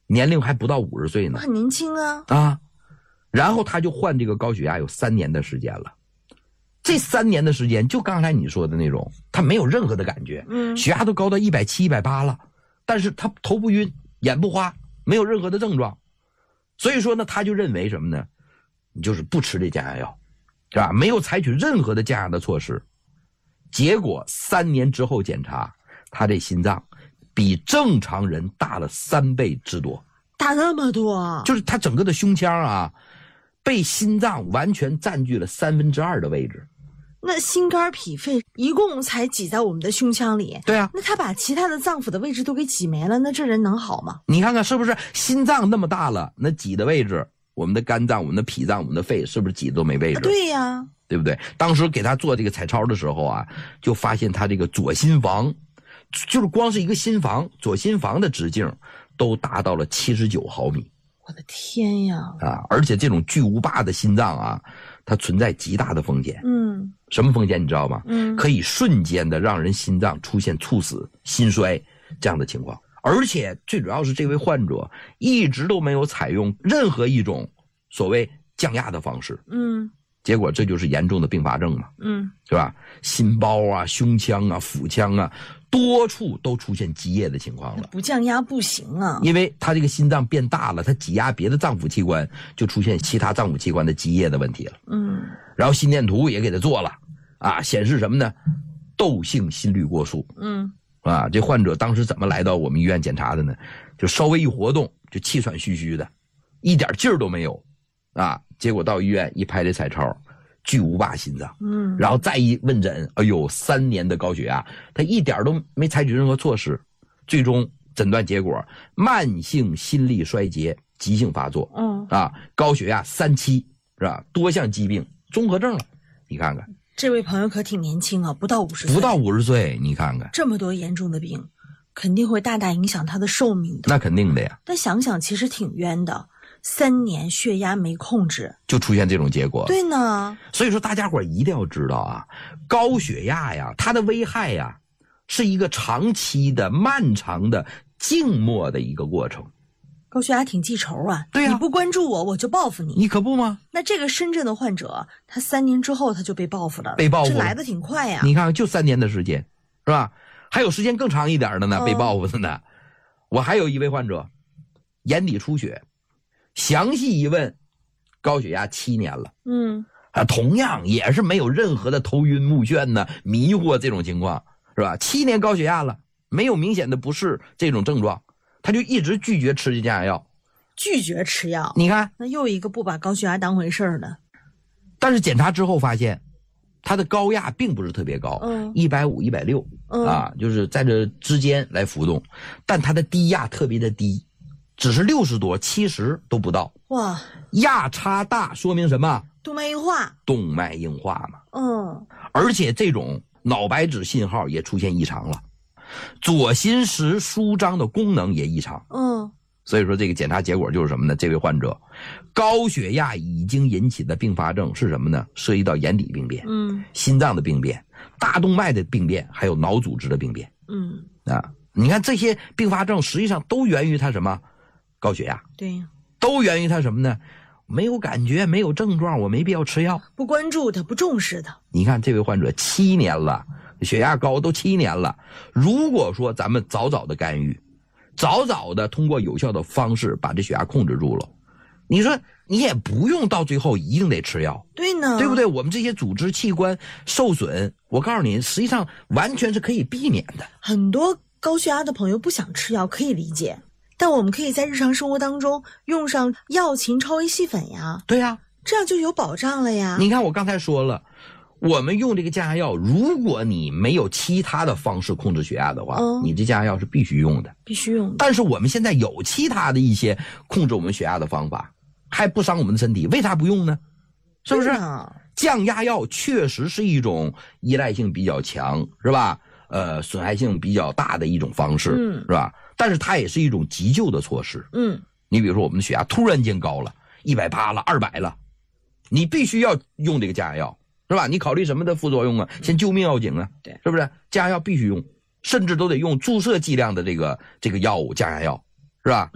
年龄还不到50岁呢， 很年轻啊。 然后他就患这个高血压有3年的时间了。这3年的时间，就刚才你说的那种，他没有任何的感觉，血压都高到170、180了，但是他头不晕，眼不花，没有任何的症状。所以说呢，他就认为什么呢？你就是不吃这降压药，是吧？没有采取任何的降压的措施。结果3年之后检查，他这心脏比正常人大了3倍之多。 大那么多？ 就是他整个的胸腔啊，被心脏完全占据了2/3的位置。 那心肝脾肺一共才挤在我们的胸腔里。 对啊， 那他把其他的脏腑的位置都给挤没了，那这人能好吗？ 你看看是不是心脏那么大了，那挤的位置，我们的肝脏、我们的脾脏、我们的肺，是不是挤的都没位置？ 对呀， 对不对？当时给他做这个彩超的时候啊，就发现他这个左心房，就是光是一个心房，左心房的直径都达到了79毫米。 我的天呀！ 而且这种巨无霸的心脏啊，它存在极大的风险。什么风险你知道吗？可以瞬间的让人心脏出现猝死、心衰这样的情况。而且最主要是这位患者一直都没有采用任何一种所谓降压的方式。结果这就是严重的并发症嘛。是吧？心包啊、胸腔啊、腹腔啊，多处都出现积液的情况了。 不降压不行啊， 因为他这个心脏变大了，他挤压别的脏腑器官，就出现其他脏腑器官的积液的问题了。然后心电图也给他做了显示什么呢？窦性心律过速。这患者当时怎么来到我们医院检查的呢？就稍微一活动就气喘吁吁的，一点劲儿都没有结果到医院一拍这彩超，巨无霸心脏。然后再一问诊，哎呦，3年的高血压，他一点都没采取任何措施，最终诊断结果慢性心力衰竭急性发作。高血压3期，是吧？多项疾病综合症了。你看看这位朋友可挺年轻啊，不到50岁。 不到50岁，你看看这么多严重的病，肯定会大大影响他的寿命的。 那肯定的呀。 但想想其实挺冤的，3年血压没控制， 就出现这种结果。 对呢。 所以说大家伙一定要知道高血压呀，它的危害呀，是一个长期的、漫长的、静默的一个过程。 高血压挺记仇啊。 对呀， 你不关注我，我就报复你。 你可不吗？ 那这个深圳的患者，他3年之后他就被报复了。 被报复了， 这来的挺快呀。 你看就3年的时间，是吧？还有时间更长一点的呢，被报复的呢。我还有一位患者，眼底出血，详细一问，高血压7年了。同样也是没有任何的头晕目眩呢、迷惑这种情况，是吧？7年高血压了，没有明显的不适这种症状，他就一直拒绝吃这降压药。 拒绝吃药， 你看， 那又一个不把高血压当回事的。 但是检查之后发现，他的高压并不是特别高，150、160就是在这之间来浮动，但他的低压特别的低，只是60多、70都不到。 哇， 压差大说明什么？ 动脉硬化。动脉硬化嘛。而且这种脑白质信号也出现异常了，左心室舒张的功能也异常。所以说这个检查结果就是什么呢？这位患者高血压已经引起的并发症是什么呢？涉及到眼底病变、心脏的病变、大动脉的病变，还有脑组织的病变。你看这些并发症实际上都源于他什么？高血压。 对， 都源于他什么呢？没有感觉，没有症状，我没必要吃药。 不关注他，不重视他。 你看这位患者7年了，血压高都7年了。如果说咱们早早的干预，早早的通过有效的方式把这血压控制住了，你说你也不用到最后一定得吃药。 对呢， 对不对？我们这些组织器官受损，我告诉你，实际上完全是可以避免的。 很多高血压的朋友不想吃药，可以理解，但我们可以在日常生活当中用上药嗪超 A 细粉呀。 对呀， 这样就有保障了呀。 你看我刚才说了，我们用这个降压药，如果你没有其他的方式控制血压的话，你这降压药是必须用的。 必须用的。 但是我们现在有其他的一些控制我们血压的方法，还不伤我们的身体，为啥不用呢？是不是？降压药确实是一种依赖性比较强，是吧？损害性比较大的一种方式，是吧？但是它也是一种急救的措施。你比如说我们的血压突然间高了，180了、200了，你必须要用这个降压药，是吧？你考虑什么的副作用啊？先救命要紧啊， 对， 是不是？降压药必须用，甚至都得用注射剂量的这个药物降压药，是吧？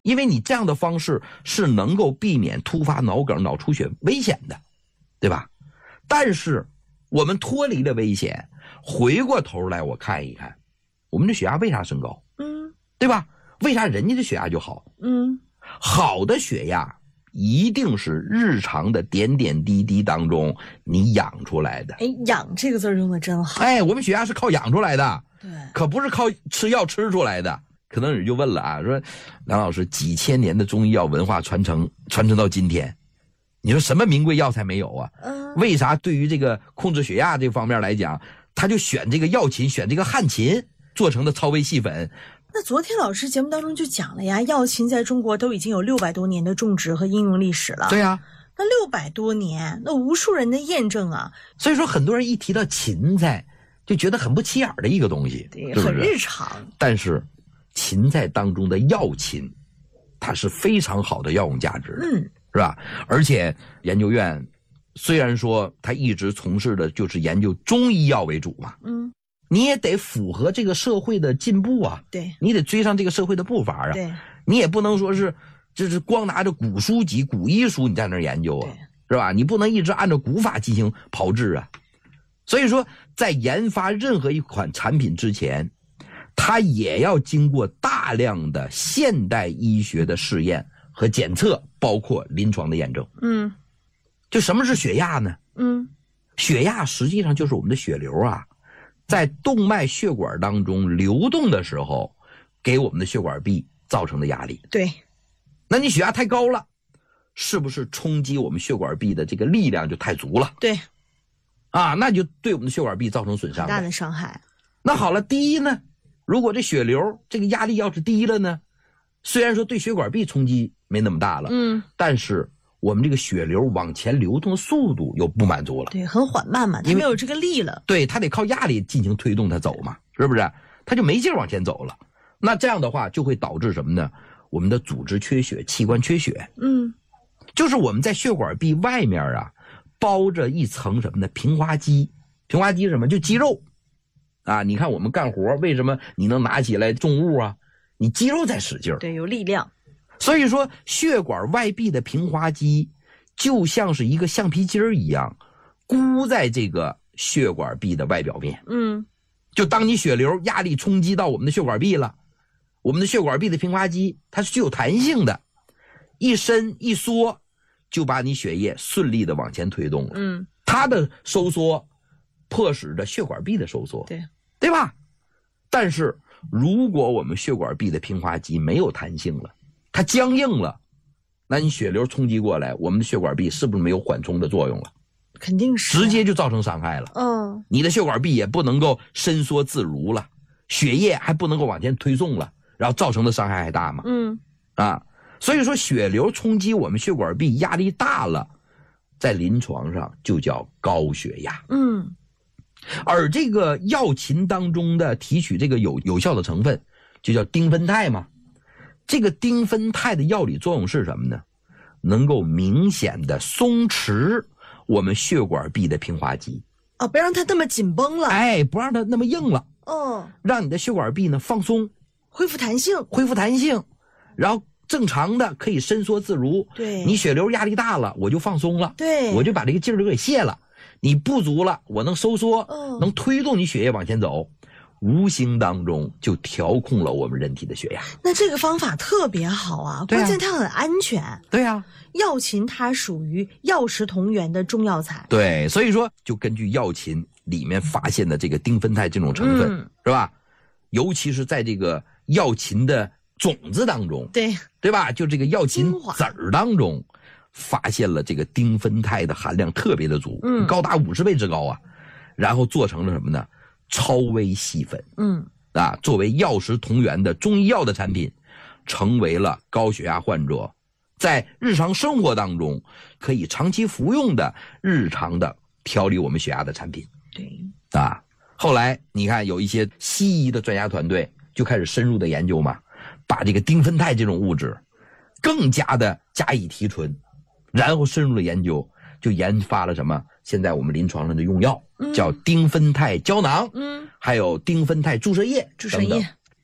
因为你这样的方式是能够避免突发脑梗、脑出血危险的，对吧？但是我们脱离了危险，回过头来我看一看，我们的血压为啥升高？对吧？为啥人家的血压就好？好的血压一定是日常的点点滴滴当中你养出来的。 养这个字用的真好。 我们血压是靠养出来的， 对， 可不是靠吃药吃出来的。可能有人就问了啊，说梁老师，几千年的中医药文化传承到今天，你说什么名贵药材没有啊？为啥对于这个控制血压这方面来讲，他就选这个药芹，选这个汉芹做成的超微细粉？ 那昨天老师节目当中就讲了呀，药芹在中国都已经有600多年的种植和应用历史了。 对啊， 那600多年，那无数人的验证啊。 所以说很多人一提到芹菜就觉得很不起眼的一个东西， 对， 是不是很日常。但是芹菜当中的药芹它是非常好的药用价值的，是吧？而且研究院虽然说他一直从事的就是研究中医药为主嘛，你也得符合这个社会的进步啊， 对， 你得追上这个社会的步伐啊， 对， 你也不能说是就是光拿着古书籍、古医书你在那儿研究啊，是吧？你不能一直按照古法进行炮制啊。所以说，在研发任何一款产品之前，它也要经过大量的现代医学的试验和检测，包括临床的验证。就什么是血压呢？血压实际上就是我们的血流啊，在动脉血管当中流动的时候，给我们的血管壁造成的压力。 对， 那你血压太高了，是不是冲击我们血管壁的这个力量就太足了？ 对， 啊，那就对我们的血管壁造成损伤， 很大的伤害。 那好了，低呢？如果这血流这个压力要是低了呢，虽然说对血管壁冲击没那么大了，但是我们这个血流往前流动速度又不满足了， 对，很缓慢嘛，它没有这个力了， 对，它得靠压力进行推动它走嘛，是不是？它就没劲往前走了。那这样的话就会导致什么呢？我们的组织缺血，器官缺血，就是我们在血管壁外面啊，包着一层什么呢？平滑肌。平滑肌是什么？就肌肉啊。你看我们干活，为什么你能拿起来重物啊？你肌肉在使劲儿， 对，有力量。 所以说血管外壁的平滑肌就像是一个橡皮筋儿一样，箍在这个血管壁的外表面。就当你血流压力冲击到我们的血管壁了，我们的血管壁的平滑肌它是具有弹性的，一伸一缩就把你血液顺利的往前推动了。它的收缩迫使着血管壁的收缩，对吧？但是如果我们血管壁的平滑肌没有弹性了，它僵硬了，那你血流冲击过来，我们的血管壁是不是没有缓冲的作用了？ 肯定是， 直接就造成伤害了。你的血管壁也不能够伸缩自如了，血液还不能够往前推送了，然后造成的伤害还大吗？所以说血流冲击我们血管壁压力大了，在临床上就叫高血压。而这个药芹当中的提取这个有效的成分就叫丁酚肽嘛。这个丁酚肽的药理作用是什么呢？能够明显的松弛我们血管壁的平滑肌， 不让它那么紧绷了， 不让它那么硬了，让你的血管壁呢放松，恢复弹性，然后正常的可以伸缩自如。 对， 你血流压力大了，我就放松了， 对， 我就把这个劲儿就给泄了。你不足了，我能收缩，能推动你血液往前走，无形当中就调控了我们人体的血压。 那这个方法特别好啊，关键它很安全。对啊，药芹它属于药食同源的中药材。 对，所以说就根据药芹里面发现的这个丁酚肽这种成分，是吧？尤其是在这个药芹的种子当中，对吧？就这个药芹籽儿当中发现了这个丁酚肽的含量特别的足，高达50倍之高啊。然后做成了什么呢？超微细粉，作为药食同源的中医药的产品，成为了高血压患者在日常生活当中可以长期服用的日常的调理我们血压的产品。后来你看有一些西医的专家团队就开始深入的研究嘛，把这个丁酚肽这种物质更加的加以提纯，然后深入的研究，就研发了什么？现在我们临床上的用药，叫丁酚肽胶囊，还有丁酚肽注射液等等。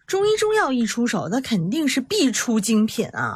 中医中药一出手，那肯定是必出精品啊。